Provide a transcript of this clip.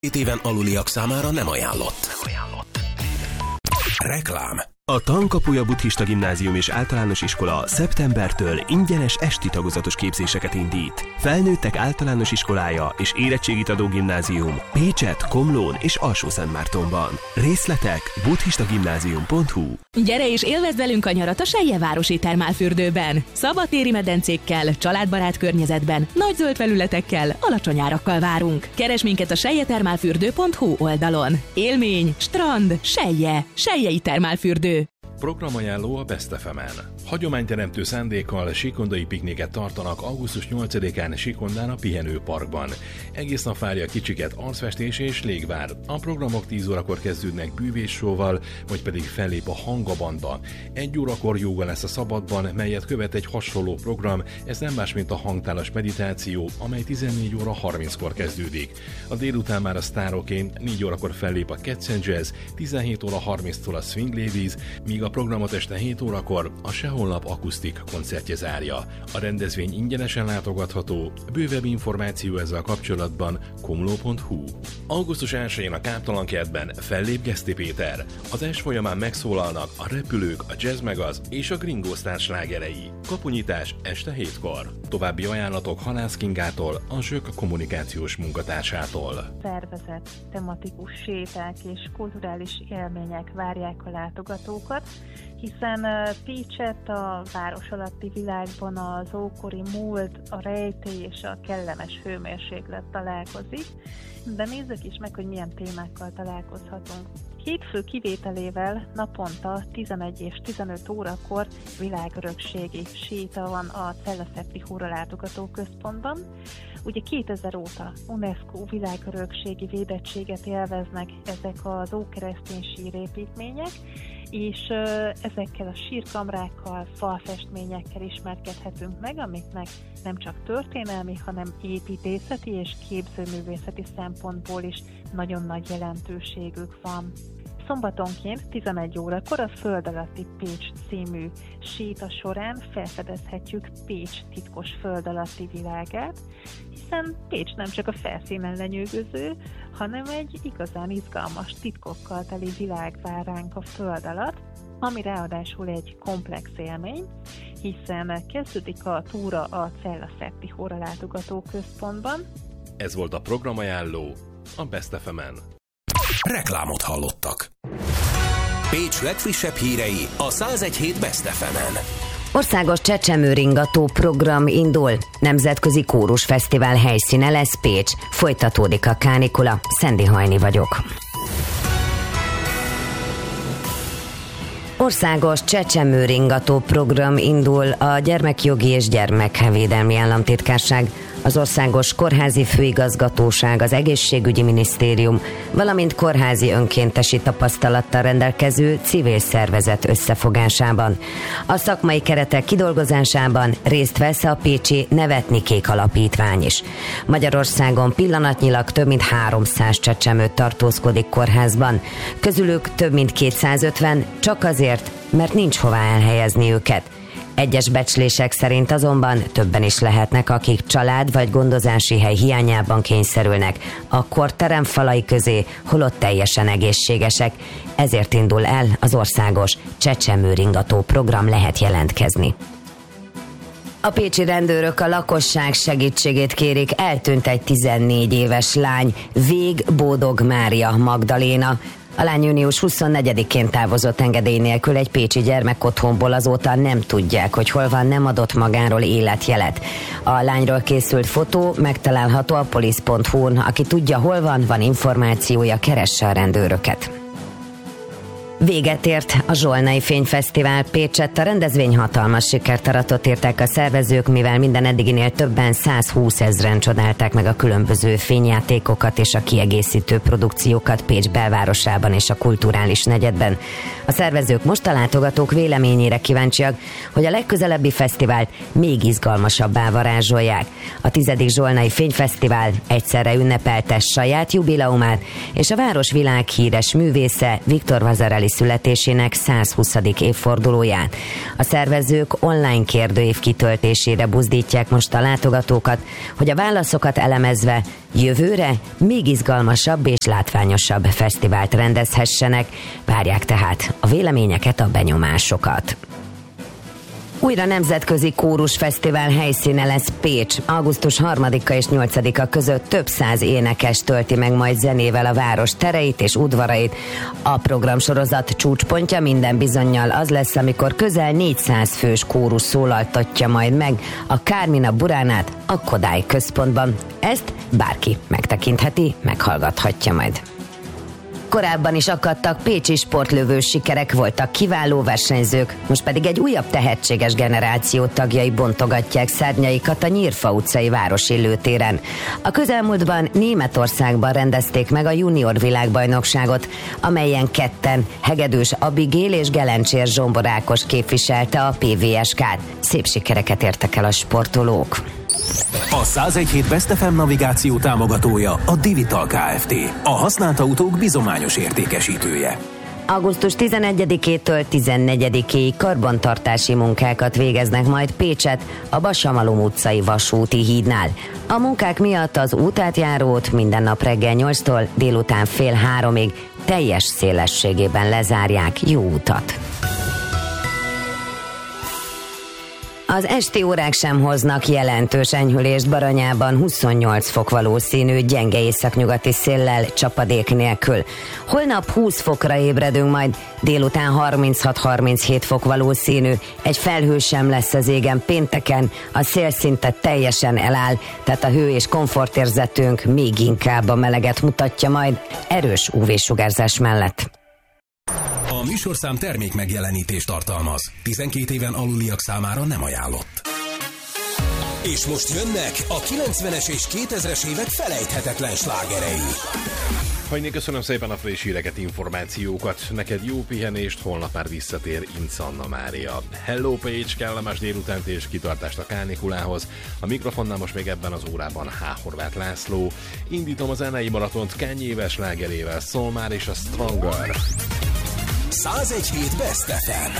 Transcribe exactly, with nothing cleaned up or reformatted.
Két éven aluliak számára nem ajánlott. Nem ajánlott. Reklám. A Tankapuja Buddhista Gimnázium és Általános Iskola szeptembertől ingyenes esti tagozatos képzéseket indít. Felnőttek általános iskolája és érettségit adó gimnázium Pécset, Komlón és Alsó-Szentmártonban. Részletek buddhistagimnázium pont hu. Gyere és élvezd velünk a nyarat a Seljevárosi termálfürdőben. Szabadtéri medencékkel, családbarát környezetben, nagy zöld felületekkel, alacsony árakkal várunk. Keresd minket a seljetermálfürdő pont hu oldalon. Élmény, strand, Selje, Seljei termálfürdő. Programajánló a Best ef emen. Hagyományteremtő szándékkal sikondai pikniket tartanak augusztus nyolcadikán Sikondán a Pihenőparkban. Egész nap várja kicsiket arcfestés és légvár. A programok tíz órakor kezdődnek bűvéssóval, vagy pedig fellép a Hangabanda. Egy órakor jóga lesz a szabadban, melyet követ egy hasonló program, ez nem más, mint a hangtálas meditáció, amely tizennégy óra harminckor kezdődik. A délután már a sztároké, négy órakor fellép a Cats and Jazz, tizenhét óra harminctól a Swing Ladies, míg a programot este hét órakor a Seholnap akusztik koncertje zárja. A rendezvény ingyenesen látogatható, bővebb információ ezzel kapcsolatban komló pont hu. augusztus elsején a Káptalankertben fellép Geszti Péter. Az est folyamán megszólalnak a Repülők, a Jazz Megaz és a Gringo Star slágerei. Kapunyitás este hétkor. További ajánlatok Halász Kingától, a Zsök kommunikációs munkatársától. Szervezett tematikus séták és kulturális élmények várják a látogatókat, hiszen Pécset a város alatti világban az ókori múlt, a rejtély és a kellemes hőmérséklet találkozik, de nézzük is meg, hogy milyen témákkal találkozhatunk. Hétfő kivételével naponta tizenegy és tizenöt órakor világörökségi séta van a Cella-Szeppi Hóralátogató Központban. Ugye kétezer óta UNESCO világörökségi védettséget élveznek ezek az ókeresztény sírépítmények, és ezekkel a sírkamrákkal, falfestményekkel ismerkedhetünk meg, amiknek nem csak történelmi, hanem építészeti és képzőművészeti szempontból is nagyon nagy jelentőségük van. Szombatonként tizenegy órakor a Föld alatti Pécs című séta során felfedezhetjük Pécs titkos föld alatti világát, hiszen Pécs nem csak a felszínen lenyűgöző, hanem egy igazán izgalmas titkokkal teli világ vár ránk a föld alatt, ami ráadásul egy komplex élmény, hiszen kezdődik a túra a Cella-Szeppi Hóralátogató Központban. Ez volt a programajánló a Best ef emen. Reklámot hallottak. Pécs legfrissebb hírei a száz egy hét Best ef emen. Országos csecsemőringató program indul. Nemzetközi kórusfesztivál helyszíne lesz Pécs. Folytatódik a kánikula. Szendi Hajni vagyok. Országos csecsemőringató program indul. A Gyermekjogi és Gyermekvédelmi Államtitkárság, az Országos Kórházi Főigazgatóság, az Egészségügyi Minisztérium, valamint kórházi önkéntesi tapasztalattal rendelkező civil szervezet összefogásában. A szakmai keretek kidolgozásában részt vesz a pécsi Nevetni Kék Alapítvány is. Magyarországon pillanatnyilag több mint háromszáz csecsemő tartózkodik kórházban. Közülük több mint kétszázötven csak azért, mert nincs hová elhelyezni őket. Egyes becslések szerint azonban többen is lehetnek, akik család vagy gondozási hely hiányában kényszerülnek a kórterem falai közé, holott teljesen egészségesek. Ezért indul el az országos csecsemőringató program, lehet jelentkezni. A pécsi rendőrök a lakosság segítségét kérik, eltűnt egy tizennégy éves lány, Vég Bódog Mária Magdaléna. A lány június huszonnegyedikén távozott engedély nélkül egy pécsi gyermekotthonból, azóta nem tudják, hogy hol van, nem adott magáról életjelet. A lányról készült fotó megtalálható a police pont hu-n. Aki tudja, hol van, van információja, keresse a rendőröket. Véget ért a Zsolnai Fényfesztivál Pécsett. A rendezvény hatalmas sikert aratott, írták a szervezők, mivel minden eddiginél többen százhúszezren csodálták meg a különböző fényjátékokat és a kiegészítő produkciókat Pécs belvárosában és a kulturális negyedben. A szervezők most a látogatók véleményére kíváncsiak, hogy a legközelebbi fesztivált még izgalmasabbá varázsolják. A tizedik Zsolnai Fényfesztivál egyszerre ünnepelte saját jubileumát, és a város világhíres művésze Viktor Vazarely születésének százhuszadik évfordulóját. A szervezők online kérdőív kitöltésére buzdítják most a látogatókat, hogy a válaszokat elemezve jövőre még izgalmasabb és látványosabb fesztivált rendezhessenek. Várják tehát a véleményeket, a benyomásokat. Újra nemzetközi kórusfesztivál helyszíne lesz Pécs. augusztus harmadika és nyolcadika között több száz énekes tölti meg majd zenével a város tereit és udvarait. A programsorozat csúcspontja minden bizonnyal az lesz, amikor közel négyszáz fős kórus szólaltatja majd meg a Carmina Buránát a Kodály központban. Ezt bárki megtekintheti, meghallgathatja majd. Korábban is akadtak pécsi sportlövős sikerek, voltak kiváló versenyzők, most pedig egy újabb tehetséges generáció tagjai bontogatják szárnyaikat a Nyírfa utcai városi lőtéren. A közelmúltban Németországban rendezték meg a junior világbajnokságot, amelyen ketten, Hegedűs Abigél és Gelencsér Zsombor Ákos képviselte a pé vé es ká-t. Szép sikereket értek el a sportolók. A száz egy hét Best ef em navigáció támogatója a Divital Kft. A használt autók bizományos értékesítője. augusztus tizenegyedikétől tizennegyedikéig karbantartási munkákat végeznek majd Pécset a Basamalom utcai vasúti hídnál. A munkák miatt az útátjárót minden nap reggel nyolctól délután fél háromig teljes szélességében lezárják. Jó utat! Az esti órák sem hoznak jelentős enyhülést. Baranyában huszonnyolc fok valószínű, gyenge északnyugati széllel, csapadék nélkül. Holnap húsz fokra ébredünk, majd délután harminchat-harminchét fok valószínű. Egy felhő sem lesz az égen pénteken, a szél szinte teljesen eláll, tehát a hő és komfortérzetünk még inkább a meleget mutatja majd, erős ú vé-sugárzás mellett. A műsorszám termék megjelenítést tartalmaz. tizenkét éven aluliak számára nem ajánlott. És most jönnek a kilencvenes és kétezres évek felejthetetlen slágerei. Hajni, köszönöm szépen a friss híreket, információkat. Neked jó pihenést, holnap már visszatér Inc. Anna Mária. Hello Pécs, kellemes délutánt és kitartást a kánikulához. A mikrofonnál most még ebben az órában H. Horváth László. Indítom a zenei maratont Kanye-ves slágerével, Szól már és a Stronger. száz egy hét Best ef em.